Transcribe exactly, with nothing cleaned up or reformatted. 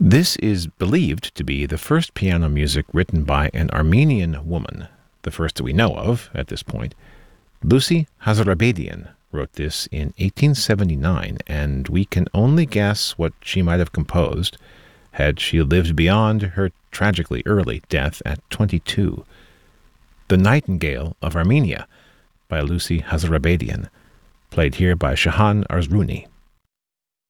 This is believed to be the first piano music written by an Armenian woman, the first that we know of at this point. Lucy Hazarabedian wrote this in eighteen seventy-nine, and we can only guess what she might have composed had she lived beyond her tragically early death at twenty-two. The Nightingale of Armenia by Lucy Hazarabedian, played here by Shahan Arzrouni.